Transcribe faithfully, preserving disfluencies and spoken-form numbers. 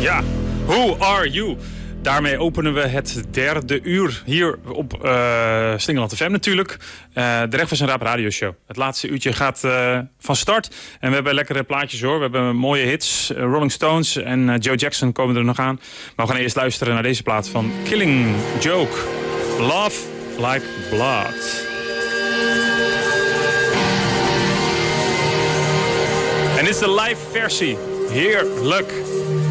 Ja, Who Are You? Daarmee openen we het derde uur hier op uh, Slingerland F M natuurlijk. Uh, de Recht van Raap radioshow. Het laatste uurtje gaat uh, van start. En we hebben lekkere plaatjes hoor. We hebben mooie hits. Uh, Rolling Stones en uh, Joe Jackson komen er nog aan. Maar we gaan eerst luisteren naar deze plaat van Killing Joke. Love Like Blood. En dit is de live versie. Heerlijk.